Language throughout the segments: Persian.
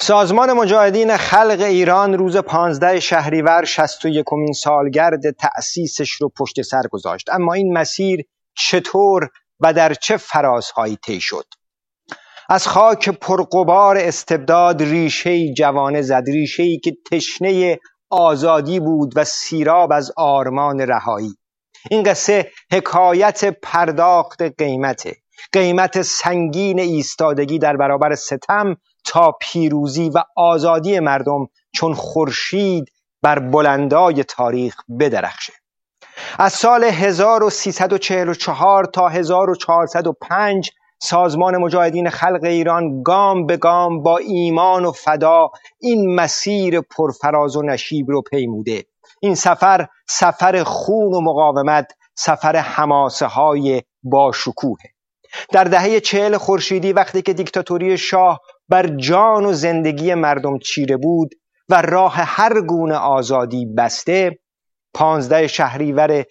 سازمان مجاهدین خلق ایران روز 15 شهریور 61مین سالگرد تأسیسش رو پشت سر گذاشت. اما این مسیر چطور و در چه فرازهایی طی شد؟ از خاک پرغبار استبداد ریشه‌ای جوانه زد، ریشه‌ای که تشنه آزادی بود و سیراب از آرمان رهایی. این قصه حکایت پرداخت قیمت سنگین ایستادگی در برابر ستم تا پیروزی و آزادی مردم چون خورشید بر بلندای تاریخ بدرخشه. از سال 1344 تا 1405 سازمان مجاهدین خلق ایران گام به گام با ایمان و فدا این مسیر پرفراز و نشیب رو پیموده. این سفر خون و مقاومت، سفر حماسه های باشکوهه. در دهه 40 خورشیدی وقتی که دیکتاتوری شاه بر جان و زندگی مردم چیره بود و راه هر گونه آزادی بسته، 15 شهریور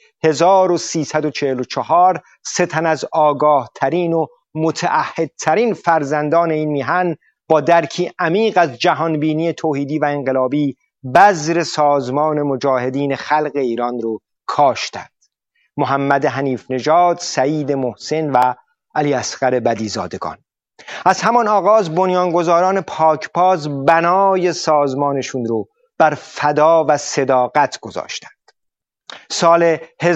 1344 سه تن از آگاه ترین و متعهدترین فرزندان این میهن با درکی عمیق از جهانبینی توحیدی و انقلابی بذر سازمان مجاهدین خلق ایران رو کاشتند. محمد حنیف نژاد، سعید محسن و علی اصغر بدیزادگان. از همان آغاز بنیانگذاران پاکباز بنای سازمانشون رو بر فدا و صداقت گذاشتند. سال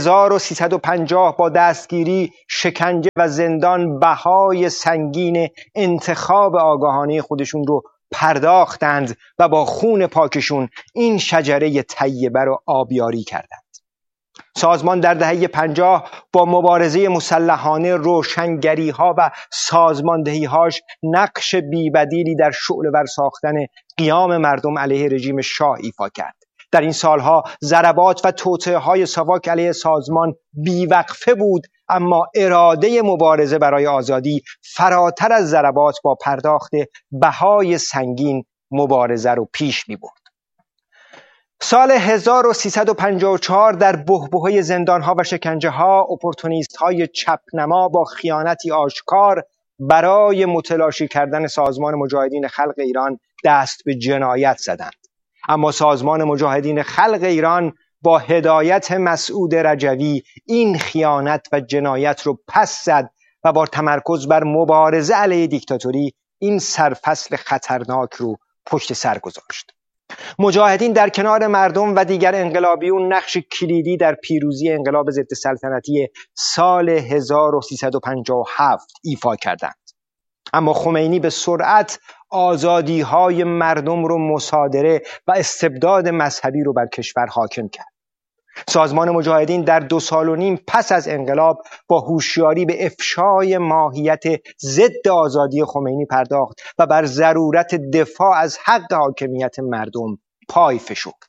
1350 با دستگیری، شکنجه و زندان بهای سنگین انتخاب آگاهانه خودشون رو پرداختند و با خون پاکشون این شجره طیبه رو آبیاری کردند. سازمان در دهه 50 با مبارزه مسلحانه، روشنگری‌ها و سازماندهی‌هاش نقش بی‌بدیلی در شعله‌ور ساختن قیام مردم علیه رژیم شاه ایفا کرد. در این سالها ضربات و توطئه‌های ساواک علیه سازمان بیوقفه بود، اما اراده مبارزه برای آزادی فراتر از ضربات با پرداخت بهای سنگین مبارزه رو پیش می‌برد. سال 1354 در بحبوحه زندان‌ها و شکنجه‌ها، اپورتونیست‌های چپنما با خیانتی آشکار برای متلاشی کردن سازمان مجاهدین خلق ایران دست به جنایت زدند. اما سازمان مجاهدین خلق ایران با هدایت مسعود رجوی این خیانت و جنایت رو پس زد و با تمرکز بر مبارزه علیه دیکتاتوری این سرفصل خطرناک رو پشت سر گذاشت. مجاهدین در کنار مردم و دیگر انقلابیون نقش کلیدی در پیروزی انقلاب ضد سلطنتی سال 1357 ایفا کردند. اما خمینی به سرعت آزادی‌های مردم رو مصادره و استبداد مذهبی رو بر کشور حاکم کرد. سازمان مجاهدین در 2.5 سال پس از انقلاب با هوشیاری به افشای ماهیت ضد آزادی خمینی پرداخت و بر ضرورت دفاع از حق حاکمیت مردم پای فشرد.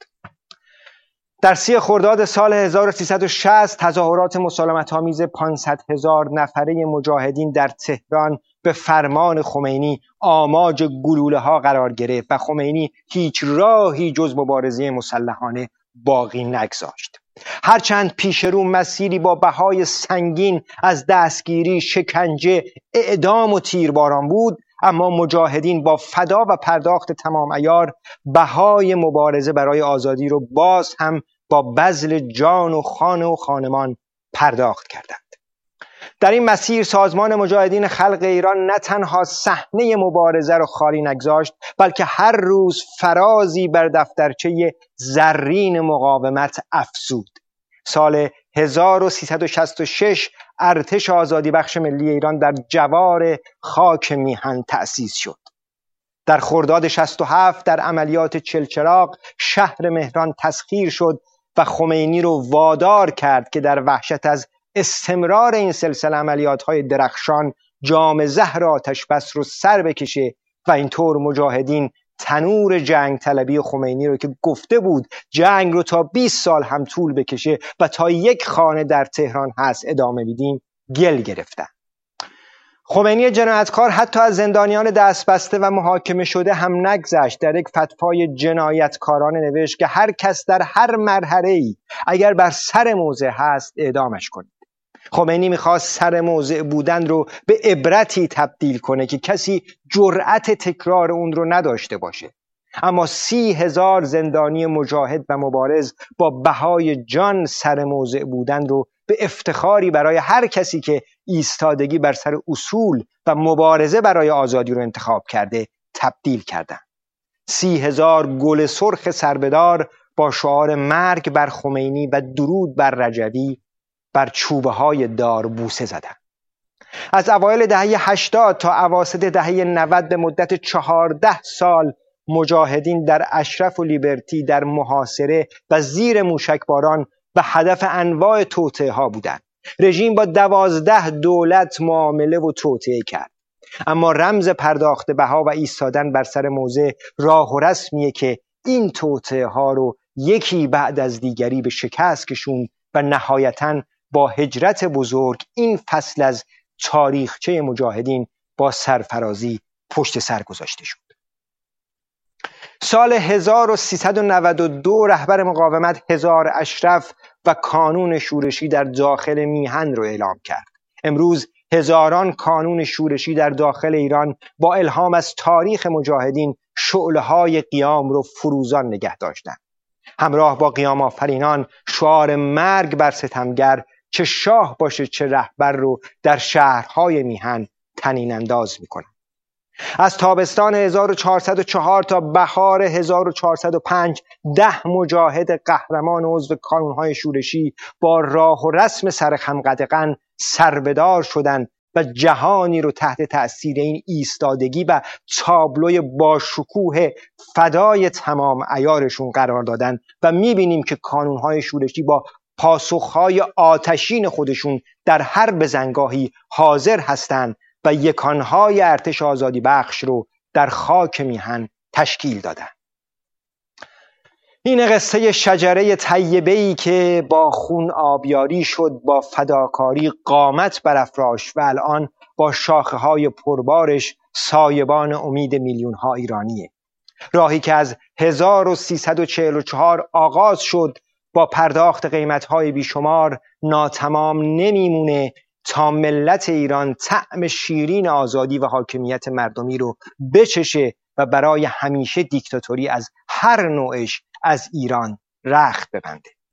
در 30 خرداد سال 1360 تظاهرات مسالمت‌آمیز 500,000 نفره مجاهدین در تهران به فرمان خمینی آماج گلوله‌ها قرار گرفت و خمینی هیچ راهی جز مبارزه مسلحانه باقی نگذاشت. هرچند پیش رو مسیری با بهای سنگین از دستگیری، شکنجه، اعدام و تیرباران بود، اما مجاهدین با فدا و پرداخت تمام عیار بهای مبارزه برای آزادی رو باز هم با بذل جان و خانه و خانمان پرداخت کردند. در این مسیر سازمان مجاهدین خلق ایران نه تنها صحنه مبارزه رو خالی نگذاشت، بلکه هر روز فرازی بر دفترچه زرین مقاومت افزود. سال 1366 ارتش آزادی بخش ملی ایران در جوار خاک میهن تأسیس شد. در خرداد 67 در عملیات چلچراغ شهر مهران تسخیر شد و خمینی رو وادار کرد که در وحشت از استمرار این سلسله عملیات‌های درخشان جام زهر آتش بس رو سر بکشه و اینطور مجاهدین تنور جنگ طلبی خمینی رو که گفته بود جنگ رو تا 20 سال هم طول بکشه و تا یک خانه در تهران هست ادامه بدیم گل گرفتن. خمینی جنایتکار حتی از زندانیان دستبسته و محاکمه شده هم نگذشت. در یک فتوای جنایتکارانه نوشت که هر کس در هر مرحله‌ای اگر بر سر موضع هست اعدامش کنید. خمینی میخواست سر موضع بودن رو به عبرتی تبدیل کنه که کسی جرأت تکرار اون رو نداشته باشه. اما 30,000 زندانی مجاهد و مبارز با بهای جان سر موضع بودن رو به افتخاری برای هر کسی که ایستادگی بر سر اصول و مبارزه برای آزادی رو انتخاب کرده تبدیل کردن. 30,000 گل سرخ سربدار با شعار مرگ بر خمینی و درود بر رجوی بر چوبه های دار بوسه زدند. از اوایل دهه 80 تا اواسط دهه 90 به مدت 14 سال مجاهدین در اشرف و لیبرتی در محاصره و زیر موشکباران به هدف انواع توطئه ها بودند. رژیم با 12 دولت معامله و توطئه کرد، اما رمز پرداخت بها و ایستادن بر سر موضع راه و رسمیه که این توطئه ها رو یکی بعد از دیگری به شکست کشوند و نهایتاً با هجرت بزرگ این فصل از تاریخچه مجاهدین با سرفرازی پشت سر گذاشته شد. سال 1392 رهبر مقاومت هزار اشرف و کانون شورشی در داخل میهن رو اعلام کرد. امروز هزاران کانون شورشی در داخل ایران با الهام از تاریخ مجاهدین شعله‌های قیام رو فروزان نگه داشتند. همراه با قیام آفرینان شعار مرگ بر ستمگر، چه شاه باشه چه رهبر رو در شهرهای میهن طنین انداز میکنند. از تابستان 1404 تا بهار 1405 10 مجاهد قهرمان عضو کانونهای شورشی با راه و رسم سرخم قدغن سربدار شدند و جهانی رو تحت تأثیر این ایستادگی و تابلوی با شکوه فدای تمام عیارشون قرار دادن و میبینیم که کانونهای شورشی با پاسخهای آتشین خودشون در هر بزنگاهی حاضر هستند و یکانهای ارتش آزادی بخش رو در خاک میهن تشکیل دادن. این قصه شجره طیبه‌ای که با خون آبیاری شد، با فداکاری قامت برافراشت و الان با شاخه‌های پربارش سایبان امید میلیون‌ها ایرانیه. راهی که از 1344 آغاز شد با پرداخت قیمت‌های بیشمار ناتمام نمیمونه تا ملت ایران طعم شیرین آزادی و حاکمیت مردمی رو بچشه و برای همیشه دیکتاتوری از هر نوعش از ایران رخت ببنده.